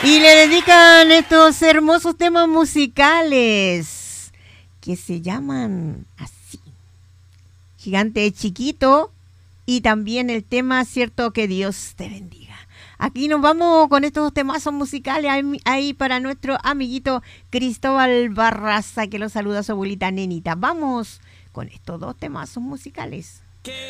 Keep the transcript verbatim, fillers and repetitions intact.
Y le dedican estos hermosos temas musicales que se llaman así. Gigante Chiquito y también el tema Cierto que Dios te bendiga. Aquí nos vamos con estos temazos musicales ahí, ahí para nuestro amiguito Cristóbal Barraza, que lo saluda a su abuelita Nenita. Vamos con estos dos temazos musicales.